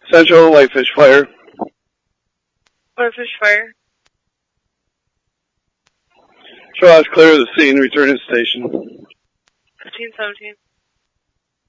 Central Whitefish Fire. Whitefish Fire. Show us clear of the scene. Return to station. 1517.